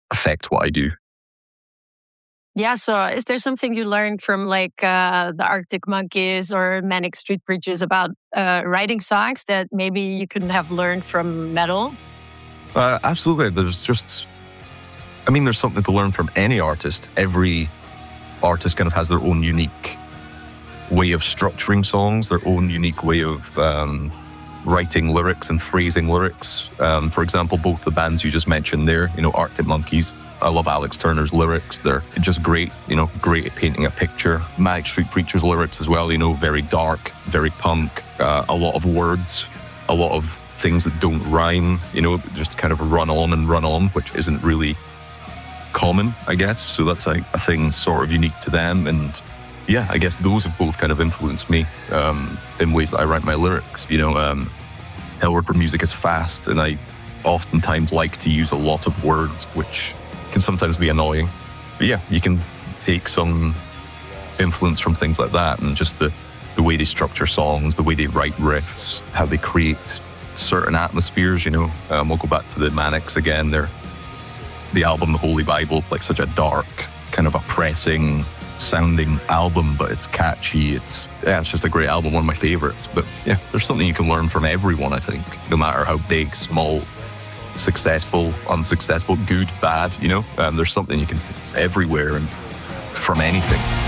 affect what I do. Yeah, so is there something you learned from like the Arctic Monkeys or Manic Street Preachers about writing songs that maybe you couldn't have learned from metal? Absolutely. There's something to learn from any artist. Every artist kind of has their own unique way of structuring songs, their own unique way of writing lyrics and phrasing lyrics. For example, both the bands you just mentioned there, Arctic Monkeys, I love Alex Turner's lyrics. They're just great, great at painting a picture. Manic Street Preachers lyrics as well, very dark, very punk, a lot of words, a lot of things that don't rhyme, just kind of run on, which isn't really common, I guess. So that's like a thing sort of unique to them. And yeah, I guess those have both kind of influenced me in ways that I write my lyrics. Hellripper music is fast, and I oftentimes like to use a lot of words, which can sometimes be annoying. But yeah, you can take some influence from things like that, and just the way they structure songs, the way they write riffs, how they create certain atmospheres. We'll go back to the Manics again. The album The Holy Bible, it's like such a dark, kind of oppressing sounding album, but it's catchy. It's just a great album, one of my favorites. But yeah, there's something you can learn from everyone, I think, no matter how big, small, successful, unsuccessful, good, bad, there's something you can everywhere and from anything.